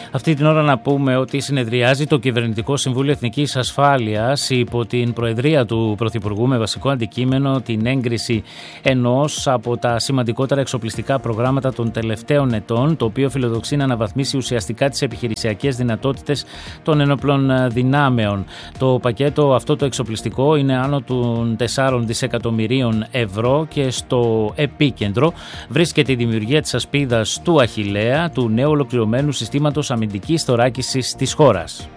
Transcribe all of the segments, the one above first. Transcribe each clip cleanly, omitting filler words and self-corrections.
Αυτή την ώρα να πούμε ότι συνεδριάζει το Κυβερνητικό Συμβούλιο Εθνικής Ασφάλειας υπό την προεδρία του Πρωθυπουργού με βασικό αντικείμενο την έγκριση ενός από τα σημαντικότερα εξοπλιστικά προγράμματα των τελευταίων ετών, το οποίο φιλοδοξεί να αναβαθμίσει ουσιαστικά τις επιχειρησιακές δυνατότητες των ενόπλων δυνάμεων. Το πακέτο αυτό το εξοπλιστικό είναι άνω των 4 δισεκατομμυρίων ευρώ και στο επίκεντρο βρίσκεται η δημιουργία της ασπίδας του Αχιλλέα, του νέου ολοκληρωμένου συστήματος αμυντικής θωράκισης της χώρας.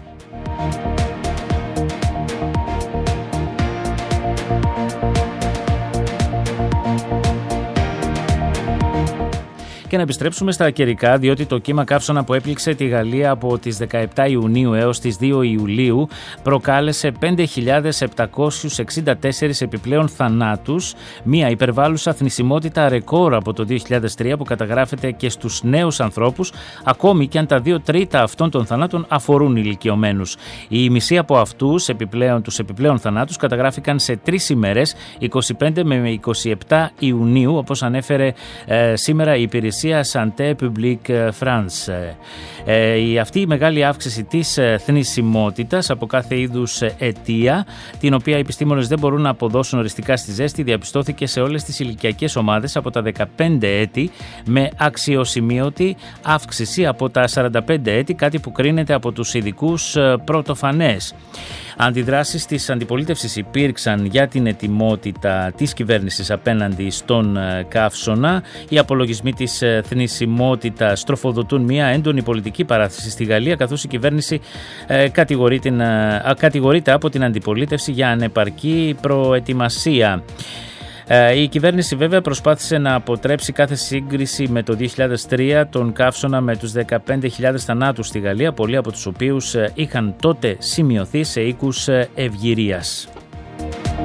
Και να επιστρέψουμε στα καιρικά, διότι το κύμα καύσωνα που έπληξε τη Γαλλία από τις 17 Ιουνίου έως τις 2 Ιουλίου προκάλεσε 5.764 επιπλέον θανάτους, μια υπερβάλλουσα θνησιμότητα ρεκόρ από το 2003 που καταγράφεται και στους νέους ανθρώπους, ακόμη και αν τα 2 τρίτα αυτών των θανάτων αφορούν ηλικιωμένους. Η μισή από αυτούς τους επιπλέον θανάτους καταγράφηκαν σε 3 ημέρες, 25 με 27 Ιουνίου, όπως ανέφερε σήμερα η υπηρεσία Santé Publique France. Αυτή η μεγάλη αύξηση της θνησιμότητας από κάθε είδους αιτία, την οποία οι επιστήμονες δεν μπορούν να αποδώσουν οριστικά στη ζέστη, διαπιστώθηκε σε όλες τις ηλικιακές ομάδες από τα 15 έτη με αξιοσημείωτη αύξηση από τα 45 έτη, κάτι που κρίνεται από τους ειδικούς πρωτοφανές. Αντιδράσεις της αντιπολίτευσης υπήρξαν για την ετοιμότητα της κυβέρνησης απέναντι στον καύσωνα. Οι απολογισμοί της θνησιμότητας τροφοδοτούν μια έντονη πολιτική παράθεση στη Γαλλία, καθώς η κυβέρνηση κατηγορείται από την αντιπολίτευση για ανεπαρκή προετοιμασία. Η κυβέρνηση βέβαια προσπάθησε να αποτρέψει κάθε σύγκριση με το 2003 τον καύσωνα με τους 15.000 θανάτους στη Γαλλία, πολλοί από τους οποίους είχαν τότε σημειωθεί σε οίκους ευγυρίας.